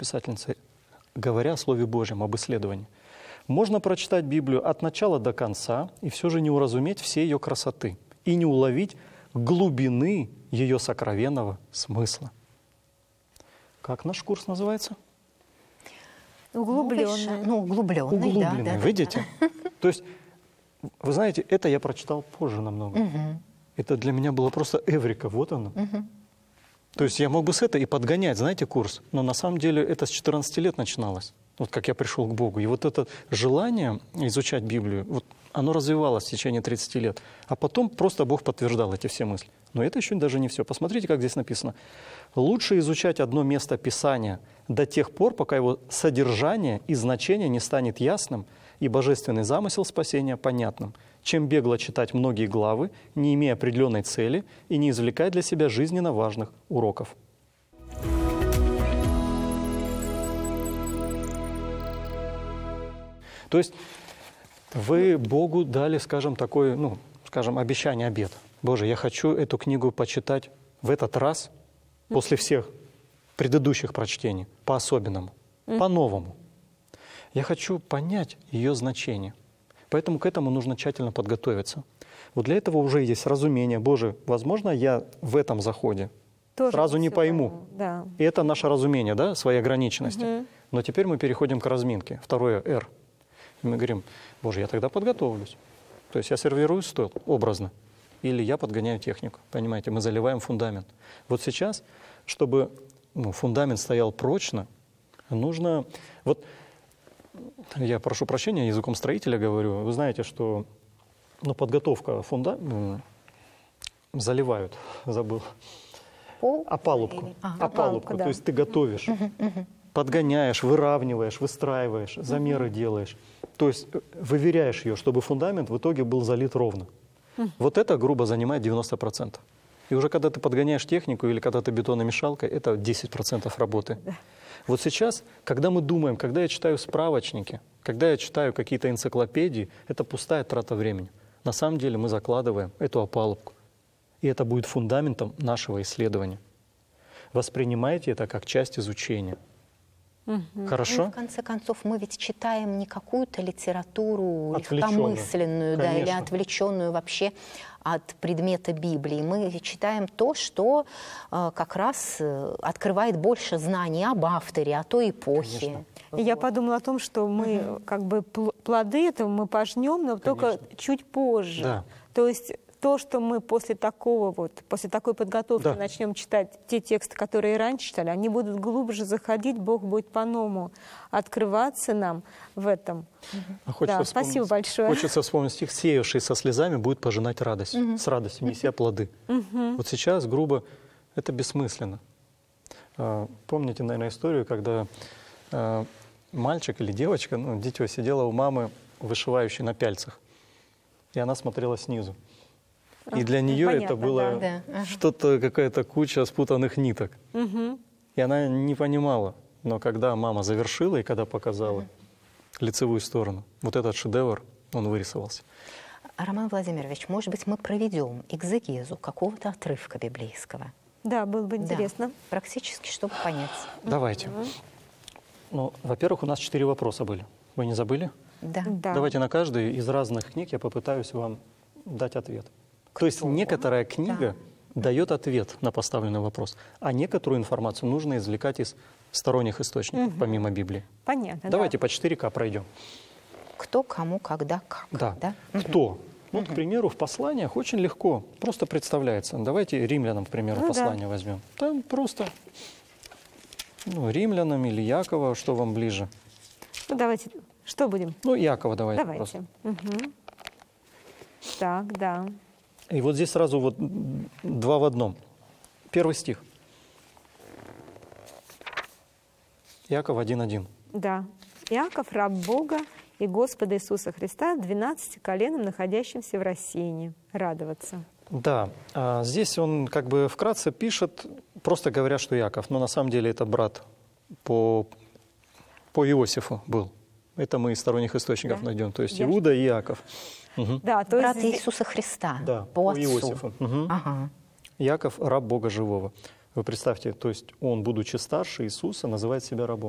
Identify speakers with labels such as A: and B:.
A: писательница, говоря о Слове Божьем, об исследовании. Можно прочитать Библию от начала до конца и все же не уразуметь всей ее красоты и не уловить глубины ее сокровенного смысла. Как наш курс называется?
B: Углубленный. Ну, углубленный,
A: Углубленный,
B: да.
A: видите? То есть, вы знаете, это я прочитал позже намного. Это для меня было просто эврика, вот оно. То есть я мог бы с этой и подгонять, знаете, курс, но на самом деле это с 14 лет начиналось, вот как я пришел к Богу. И вот это желание изучать Библию, вот оно развивалось в течение 30 лет, а потом просто Бог подтверждал эти все мысли. Но это еще даже не все. Посмотрите, как здесь написано. Лучше изучать одно место Писания до тех пор, пока его содержание и значение не станет ясным и божественный замысел спасения понятным, чем бегло читать многие главы, не имея определенной цели и не извлекая для себя жизненно важных уроков. То есть вы Богу дали, скажем, такое, обещание, обет. Боже, я хочу эту книгу почитать в этот раз, после всех предыдущих прочтений, по-особенному, по-новому. Я хочу понять ее значение. Поэтому к этому нужно тщательно подготовиться. Вот для этого уже есть разумение. Боже, возможно, я в этом заходе тоже сразу не пойму.
B: Да.
A: И это наше разумение, да, своей ограниченности. Но теперь мы переходим к разминке. Второе «Р». И мы говорим, Боже, я тогда подготовлюсь. То есть я сервирую стол образно. Или я подгоняю технику. Понимаете, мы заливаем фундамент. Вот сейчас, чтобы фундамент стоял прочно, нужно... Вот я прошу прощения, языком строителя говорю. Вы знаете, что подготовка фундамента... Заливают, забыл. Опалубку. Опалубку.
B: Да.
A: То есть ты готовишь, подгоняешь, выравниваешь, выстраиваешь, замеры делаешь. То есть выверяешь ее, чтобы фундамент в итоге был залит ровно. Вот это, грубо, занимает 90%. И уже когда ты подгоняешь технику или когда ты бетономешалкой, это 10% работы. Вот сейчас, когда мы думаем, когда я читаю справочники, когда я читаю какие-то энциклопедии, это пустая трата времени. На самом деле мы закладываем эту опалубку. И это будет фундаментом нашего исследования. Воспринимайте это как часть изучения. Хорошо?
B: Ну, в конце концов, мы ведь читаем не какую-то литературу
A: Отвлеченную.
B: легкомысленную, да, или отвлеченную вообще от предмета Библии. Мы читаем то, что как раз открывает больше знаний об авторе, о той эпохе.
C: Я подумала о том, что мы плоды этого мы пожнем, но только чуть позже.
A: Да.
C: То есть то, что мы после такой подготовки начнем читать те тексты, которые раньше читали, они будут глубже заходить, Бог будет по-новому открываться нам в этом. Спасибо большое.
A: Хочется вспомнить стих: «Сеявший со слезами будет пожинать радость, с радостью неся плоды». Вот сейчас, грубо, это бессмысленно. Помните, наверное, историю, когда мальчик или девочка, дитё, сидела у мамы, вышивающей на пяльцах, и она смотрела снизу. И для нее это было что-то, какая-то куча спутанных ниток. И она не понимала. Но когда мама завершила и когда показала лицевую сторону, вот этот шедевр, он вырисовался.
B: Роман Владимирович, может быть, мы проведем экзегезу какого-то отрывка библейского?
C: Да, было бы интересно.
B: Да, практически, чтобы понять.
A: Давайте. Во-первых, у нас 4 вопроса были. Вы не забыли?
B: Да.
A: Давайте на каждый из разных книг я попытаюсь вам дать ответ. То есть некоторая книга дает ответ на поставленный вопрос, а некоторую информацию нужно извлекать из сторонних источников, помимо Библии.
C: Понятно.
A: Давайте по 4К пройдем.
B: Кто, кому, когда, как.
A: Да. Кто? Вот, к примеру, в посланиях очень легко, просто представляется. Давайте римлянам, к примеру, послание возьмем. Там просто римлянам или Якова, что вам ближе?
C: Давайте, что будем?
A: Якова давайте.
C: Давайте. Так, да.
A: И вот здесь сразу 2 в одном. Первый стих. Иаков 1:1.
C: Да. Иаков, раб Бога и Господа Иисуса Христа, 12 коленам, находящимся в рассеянии. Радоваться.
A: Да. Здесь он вкратце пишет, просто говоря, что Иаков, но на самом деле это брат по Иосифу был. Это мы из сторонних источников найдем. То есть Иуда и Иаков.
C: Да, то
B: брат
C: есть...
B: Иисуса Христа,
A: да,
B: по отцу.
A: Иосифу. Иаков – раб Бога живого. Вы представьте, то есть он, будучи старше Иисуса, называет себя рабом.